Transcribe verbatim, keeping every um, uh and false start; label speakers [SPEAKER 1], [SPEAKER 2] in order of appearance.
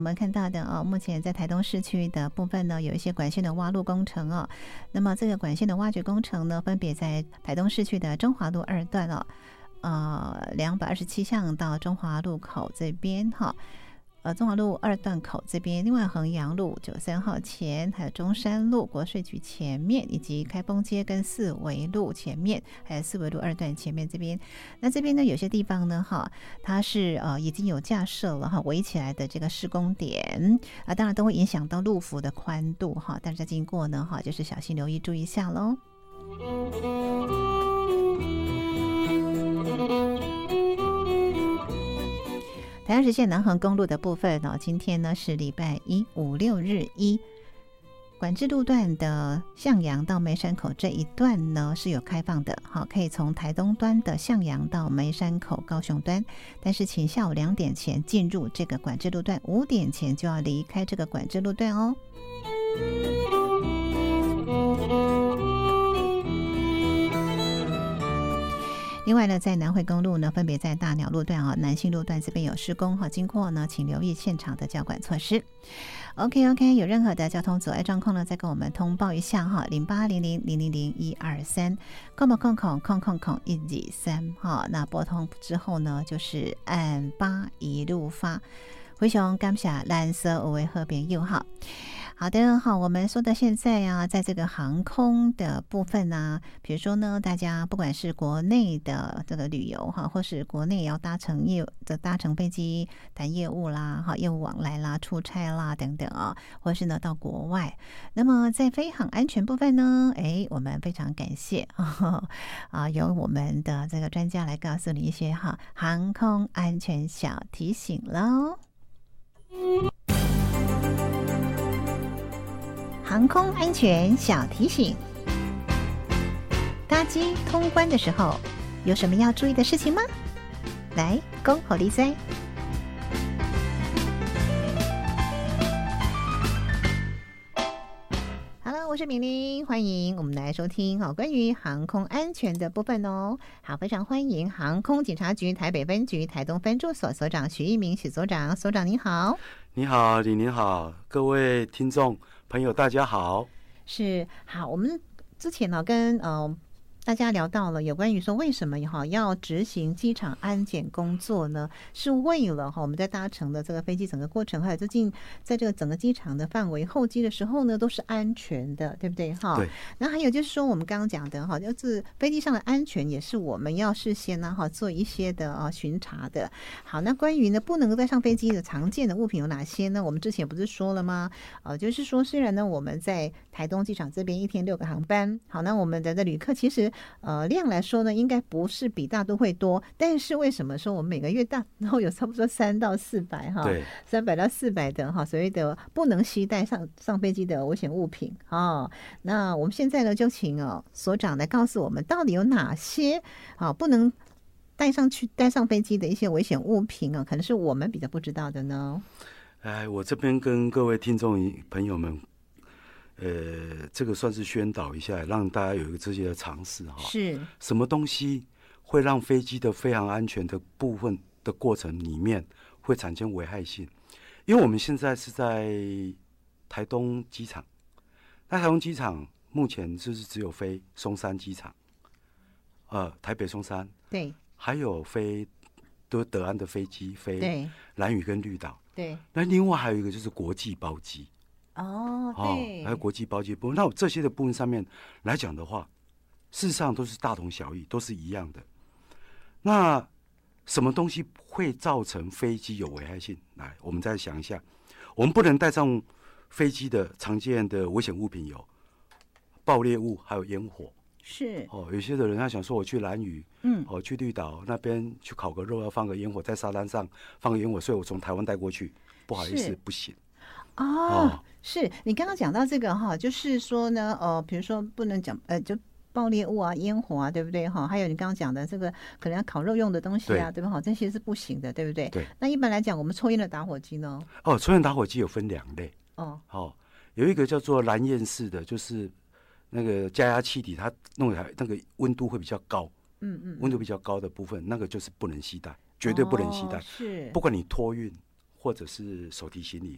[SPEAKER 1] 我们看到的哦，目前在台东市区的部分呢，有一些管线的挖路工程哦。那么这个管线的挖掘工程呢，分别在台东市区的中华路二段哦，呃，两百二十七巷到中华路口这边哈。呃，中华路二段口这边，另外衡阳路九三号前，还有中山路国税局前面，以及开封街跟四维路前面，还有四维路二段前面这边。那这边呢，有些地方呢，哈，它是呃已经有架设了哈围起来的这个施工点啊，当然都会影响到路幅的宽度哈，但是在经过呢，哈，就是小心留意注意一下喽。台南实线南横公路的部分呢，今天呢是礼拜一五六日一管制路段的向阳到梅山口这一段呢是有开放的，好，可以从台东端的向阳到梅山口高雄端，但是请下午两点前进入这个管制路段，五点前就要离开这个管制路段哦。另外呢，在南回公路呢，分别在大鸟路段啊、南信路段这边有施工哈，经过呢，请留意现场的交管措施。OK OK， 有任何的交通阻碍状况呢，再跟我们通报一下哈，零八零零零零零一二三，空空空空空空空一二三哈。那拨通之后呢，就是按八一路发。非常感谢蓝色五位和平友好。好的，好，我们说到现在啊，在这个航空的部分啊，比如说呢，大家不管是国内的这个旅游哈，或是国内要搭乘业的搭乘飞机谈业务啦，哈，业务往来啦、出差啦等等啊，或是呢到国外，那么在飞航安全部分呢，哎，我们非常感谢啊，由我们的这个专家来告诉你一些哈航空安全小提醒喽。航空安全小提醒：搭机通关的时候，有什么要注意的事情吗？来，恭候利哉。Hello， 我是敏玲，欢迎我们来收听好关于航空安全的部分哦。好，非常欢迎航空警察局台北分局台东分驻所所长许一鸣许所长，所长您好。
[SPEAKER 2] 你好，李您好，各位听众朋友大家好。
[SPEAKER 1] 是，好，我们之前呢跟呃大家聊到了有关于说为什么哈要执行机场安检工作呢？是为了哈我们在搭乘的这个飞机整个过程，还有最近在这个整个机场的范围候机的时候呢，都是安全的，对不对哈？
[SPEAKER 2] 对。
[SPEAKER 1] 那还有就是说我们刚刚讲的哈，就是飞机上的安全也是我们要事先呢哈做一些的啊巡查的。好，那关于呢不能够带上飞机的常见的物品有哪些呢？我们之前不是说了吗？呃，就是说虽然呢我们在台东机场这边一天六个航班，好，那我们的旅客其实呃量来说呢，应该不是比大都会多，但是为什么说我们每个月大然后有差不多三到四百哈，
[SPEAKER 2] 对，
[SPEAKER 1] 三百到四百的哈所谓的不能携带上上飞机的危险物品啊、哦？那我们现在呢就请哦所长来告诉我们到底有哪些啊、哦、不能带上去带上飞机的一些危险物品啊、哦，可能是我们比较不知道的呢。
[SPEAKER 2] 哎，我这边跟各位听众朋友们。呃，这个算是宣导一下，让大家有一个这些的尝试哈。
[SPEAKER 1] 是什
[SPEAKER 2] 么东西会让飞机的飞行安全的部分的过程里面会产生危害性？因为我们现在是在台东机场，那台东机场目前就是只有飞松山机场，呃，台北松山，
[SPEAKER 1] 对，
[SPEAKER 2] 还有飞德德安的飞机飞兰屿跟绿岛，
[SPEAKER 1] 对，
[SPEAKER 2] 那另外还有一个就是国际包机。
[SPEAKER 1] 哦，对，
[SPEAKER 2] 哦，还有国际包机部分，那这些的部分上面来讲的话，事实上都是大同小异，都是一样的。那什么东西会造成飞机有危害性？来，我们再想一下，我们不能带上飞机的常见的危险物品有爆裂物，还有烟火。
[SPEAKER 1] 是
[SPEAKER 2] 哦，有些的人他想说，我去兰屿，嗯，哦，去绿岛那边去烤个肉，要放个烟火，在沙滩上放个烟火，所以我从台湾带过去，不好意思，不行。
[SPEAKER 1] 哦，哦是你刚刚讲到这个哈，就是说呢，呃，比如说不能讲，呃，就爆裂物啊、烟火啊，对不对哈？还有你刚刚讲的这个可能要烤肉用的东西啊，对吧？哈，这些是不行的，对不对？
[SPEAKER 2] 对。
[SPEAKER 1] 那一般来讲，我们抽烟的打火机呢？
[SPEAKER 2] 哦，抽烟打火机有分两类。
[SPEAKER 1] 哦，
[SPEAKER 2] 哦，有一个叫做蓝焰式的，就是那个加压气体，它弄来那个温度会比较高，嗯嗯，温度比较高的部分，那个就是不能携带，绝对不能携带。
[SPEAKER 1] 哦、是，
[SPEAKER 2] 不管你托运或者是手提行李，